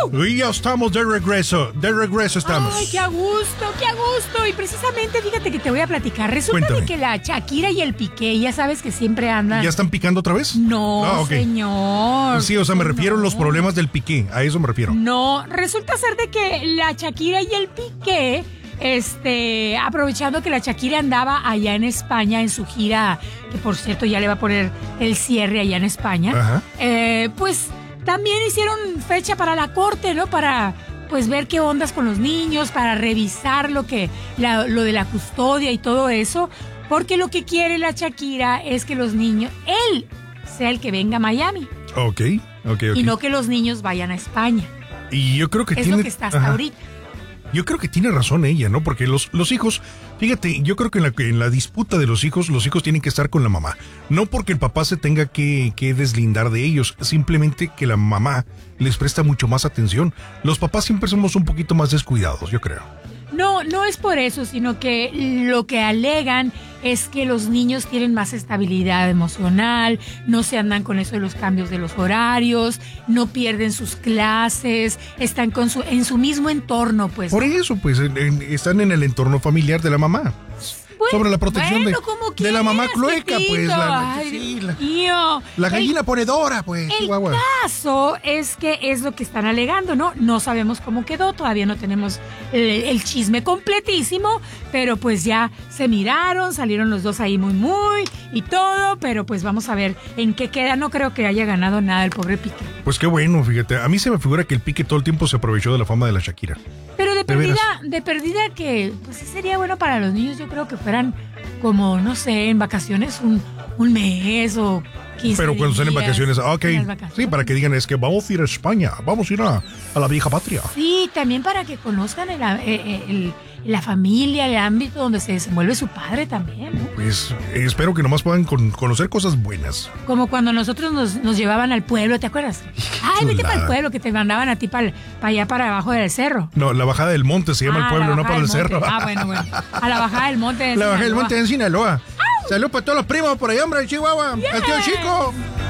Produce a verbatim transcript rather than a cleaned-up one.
Y ya estamos de regreso, de regreso estamos. Ay, qué a gusto, qué a gusto. Y precisamente, fíjate que te voy a platicar. Resulta de que la Shakira y el Piqué, ya sabes que siempre andan. ¿Ya están picando otra vez? No, ah, okay. señor. Sí, o sea, me refiero no. a los problemas del Piqué, a eso me refiero. No, resulta ser de que la Shakira y el Piqué, este, aprovechando que la Shakira andaba allá en España en su gira, que por cierto ya le va a poner el cierre allá en España, Ajá. Eh, pues también hicieron fecha para la corte, ¿no? Para pues ver qué ondas con los niños, para revisar lo que la, lo de la custodia y todo eso, porque lo que quiere la Shakira es que los niños, él sea el que venga a Miami. Ok, ok, ok. Y no que los niños vayan a España. Y yo creo que es tiene... lo que está hasta Ajá. ahorita. Yo creo que tiene razón ella, ¿no? Porque los, los hijos, fíjate, yo creo que en la, en la disputa de los hijos, los hijos tienen que estar con la mamá. No porque el papá se tenga que, que deslindar de ellos, simplemente que la mamá les presta mucho más atención. Los papás siempre somos un poquito más descuidados, yo creo. No, no es por eso, sino que lo que alegan es que los niños tienen más estabilidad emocional, no se andan con eso de los cambios de los horarios, no pierden sus clases, están con su, en su mismo entorno, pues. Por eso, pues, en, en, están en el entorno familiar de la mamá. Bueno, sobre la protección bueno, de, de la mamá clueca, Tito. pues. La, Ay, sí, la, tío. la gallina el, ponedora, pues. El Chihuahua. caso es que es lo que están alegando, ¿no? No sabemos cómo quedó, todavía no tenemos el, el chisme completísimo, pero pues ya se miraron, salieron los dos ahí muy, muy y todo, pero pues vamos a ver en qué queda. No creo que haya ganado nada el pobre Piqué. Pues qué bueno, fíjate. A mí se me figura que el Piqué todo el tiempo se aprovechó de la fama de la Shakira. Pero de, de perdida, veras. de perdida que, pues sí sería bueno para los niños, yo creo que fueran como, no sé, en vacaciones un, un mes o quince Pero cuando estén en vacaciones, ok. en vacaciones. Sí, para que digan, es que vamos a ir a España, vamos a ir a, a la vieja patria. Sí, también para que conozcan el, el, el, la familia, el ámbito donde se desenvuelve su padre también, ¿no? Pues eh, espero que nomás puedan con, conocer cosas buenas. Como cuando nosotros nos, nos llevaban al pueblo, ¿te acuerdas? Ay, vete para el pueblo, que te mandaban a ti para, para allá, para abajo del cerro. No, la bajada del monte se llama ah, el pueblo, no para el monte. cerro. Ah, bueno, bueno. A la bajada del monte de La bajada del Sinaloa. monte en Sinaloa. Salud para todos los primos por allá, hombre, en Chihuahua. Yeah. El tío Chico.